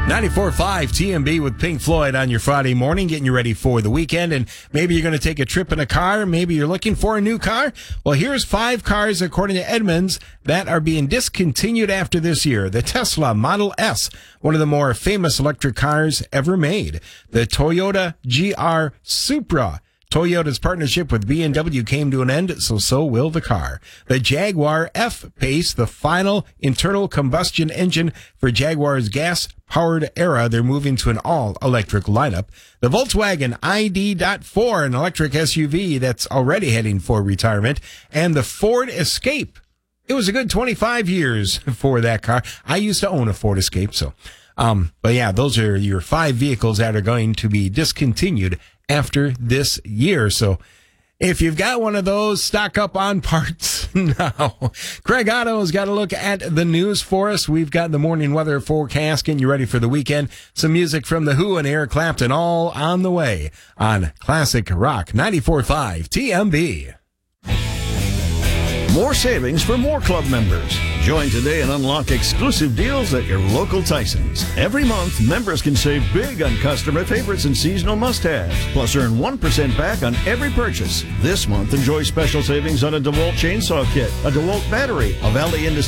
94.5 TMB with Pink Floyd on your Friday morning, getting you ready for the weekend. And maybe you're going to take a trip in a car. Maybe you're looking for a new car. Well, here's 5 cars, according to Edmunds, that are being discontinued after this year. The Tesla Model S, one of the more famous electric cars ever made. The Toyota GR Supra. Toyota's partnership with BMW came to an end, so will the car. The Jaguar F-Pace, the final internal combustion engine for Jaguar's gas-powered era. They're moving to an all-electric lineup. The Volkswagen ID.4, an electric SUV that's already heading for retirement. And the Ford Escape. It was a good 25 years for that car. I used to own a Ford Escape, so... But yeah, those are your 5 vehicles that are going to be discontinued after this year. So if you've got one of those, stock up on parts now. Craig Otto's got a look at the news for us. We've got the morning weather forecast, getting you ready for the weekend. Some music from The Who and Eric Clapton all on the way on Classic Rock 94.5 TMB. More savings for more club members. Join today and unlock exclusive deals at your local Tyson's. Every month, members can save big on customer favorites and seasonal must-haves. Plus, earn 1% back on every purchase. This month, enjoy special savings on a DeWalt chainsaw kit, a DeWalt battery, a Valley Industries